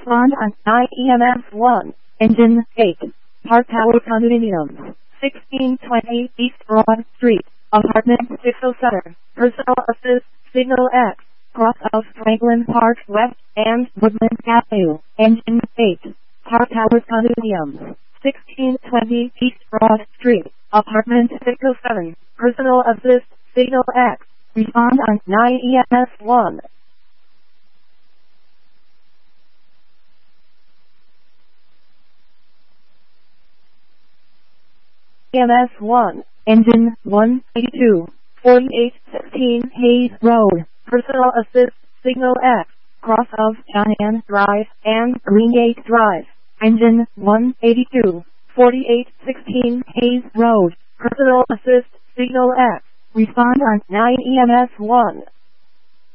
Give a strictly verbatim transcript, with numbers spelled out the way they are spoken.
Respond on nine E M S one. Engine eight. Park Tower Condominiums. sixteen twenty East Broad Street. Apartment six oh seven. Personal Assist. Signal X. Cross of Franklin Park West and Woodland Avenue. Engine eight. Park Towers Condominiums. sixteen twenty East Broad Street. Apartment six oh seven. Personal Assist. Signal X. Respond on nine E M S one. E M S one. Engine one eighty-two. forty-eight sixteen Hayes Road. Personal Assist. Signal X. Cross of Cheyenne Drive and Greengate Drive. Engine one eighty-two. forty-eight sixteen Hayes Road. Personal Assist. Signal X. Respond on nine E M S one.